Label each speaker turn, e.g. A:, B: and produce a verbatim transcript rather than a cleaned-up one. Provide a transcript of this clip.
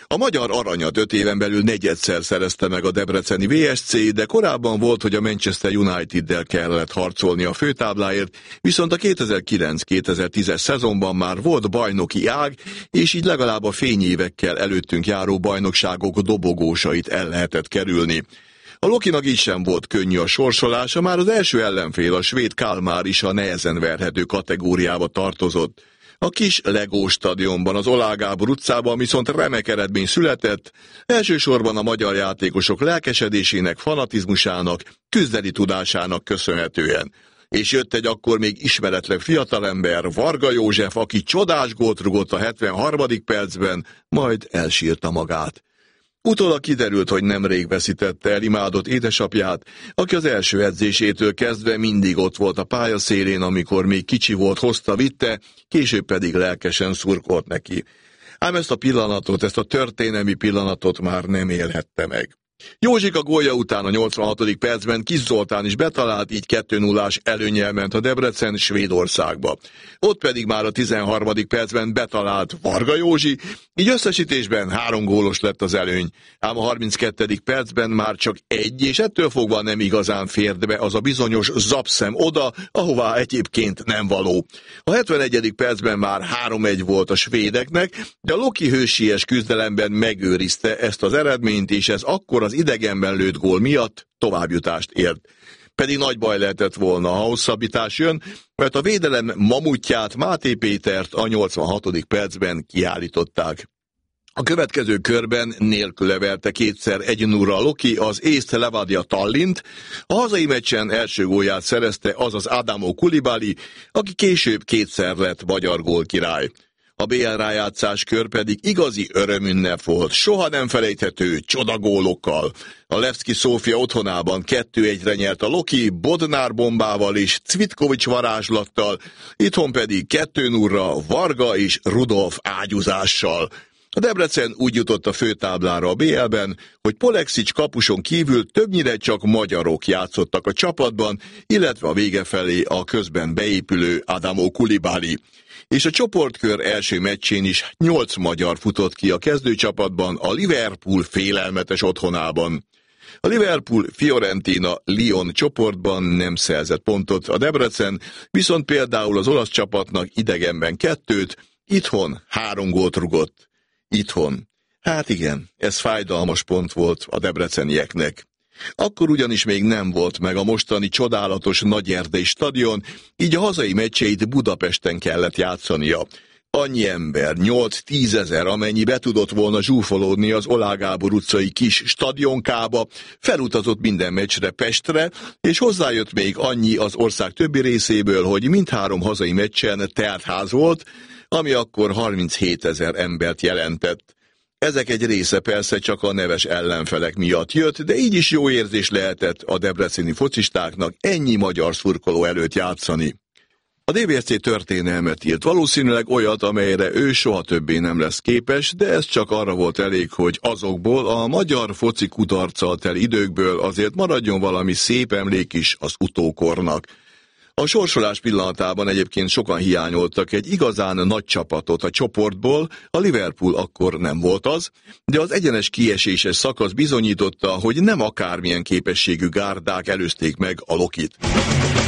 A: A magyar aranyat öt éven belül negyedszer szerezte meg a debreceni vé es cé, de korábban volt, hogy a Manchester United-del kellett harcolni a főtábláért, viszont a kétezer-kilenc kétezer-tízes szezonban már volt bajnoki ág, és így legalább a fényévekkel előttünk járó bajnokságok dobogósait el lehetett kerülni. A Lokinak így sem volt könnyű a sorsolása, már az első ellenfél, a svéd Kalmár is a nehezen verhető kategóriába tartozott. A kis Legó stadionban, az Oláh Gábor utcában viszont remek eredmény született, elsősorban a magyar játékosok lelkesedésének, fanatizmusának, küzdeni tudásának köszönhetően. És jött egy akkor még ismeretlen fiatalember, Varga József, aki csodás gólt rugott a hetvenharmadik percben, majd elsírta magát. Utólag kiderült, hogy nemrég veszítette el imádott édesapját, aki az első edzésétől kezdve mindig ott volt a pályaszélén, amikor még kicsi volt, hozta, vitte, később pedig lelkesen szurkolt neki. Ám ezt a pillanatot, ezt a történelmi pillanatot már nem élhette meg. Józsika gólja után a nyolcvanhatodik percben Kis Zoltán is betalált, így kettő nullás előnnyel ment a Debrecen Svédországba. Ott pedig már a tizenharmadik percben betalált Varga Józsi, így összesítésben három gólos lett az előny. Ám a harminckettedik percben már csak egy, és ettől fogva nem igazán fért be az a bizonyos zapszem oda, ahová egyébként nem való. A hetvenegyedik percben már három egy volt a svédeknek, de a Loki hősies küzdelemben megőrizte ezt az eredményt, és ez akkor az idegenben lőtt gól miatt továbbjutást ért. Pedig nagy baj lehetett volna, ha hosszabbítás jön, mert a védelem mamutját, Máté Pétert a nyolcvanhatodik percben kiállították. A következő körben nélküle verte kétszer egy nullra a Loki az észt Levadia Tallint, a hazai meccsen első gólját szerezte azaz Adamo Coulibaly, aki később kétszer lett magyar gólkirály. A bé el rájátszás kör pedig igazi örömünnep volt, soha nem felejthető csodagólokkal. A Levski Szófia otthonában kettő egyre nyert a Loki, Bodnár bombával és Cvitkovics varázslattal, itthon pedig kettő nullra Varga és Rudolf ágyúzással. A Debrecen úgy jutott a főtáblára a bé elben, hogy Polexics kapuson kívül többnyire csak magyarok játszottak a csapatban, illetve a vége felé a közben beépülő Adamo Coulibaly. És a csoportkör első meccsén is nyolc magyar futott ki a kezdőcsapatban a Liverpool félelmetes otthonában. A Liverpool Fiorentina Lyon csoportban nem szerzett pontot, a Debrecen viszont például az olasz csapatnak idegenben kettőt, itthon három gólt rugott. Itthon. Hát igen, ez fájdalmas pont volt a debrecenieknek. Akkor ugyanis még nem volt meg a mostani csodálatos Nagyerdei stadion, így a hazai meccseit Budapesten kellett játszania. Annyi ember, nyolc-tízezer, amennyi be tudott volna zsúfolódni az Oláh Gábor utcai kis stadionkába, felutazott minden meccsre Pestre, és hozzájött még annyi az ország többi részéből, hogy mindhárom hazai meccsen telt ház volt, ami akkor harminchétezer embert jelentett. Ezek egy része persze csak a neves ellenfelek miatt jött, de így is jó érzés lehetett a debreceni focistáknak ennyi magyar szurkoló előtt játszani. A dé vé es cé történelmet írt, valószínűleg olyat, amelyre ő soha többé nem lesz képes, de ez csak arra volt elég, hogy azokból a magyar foci kudarccal teli időkből azért maradjon valami szép emlék is az utókornak. A sorsolás pillanatában egyébként sokan hiányoltak egy igazán nagy csapatot a csoportból, a Liverpool akkor nem volt az, de az egyenes kieséses szakasz bizonyította, hogy nem akármilyen képességű gárdák előzték meg a Lokit.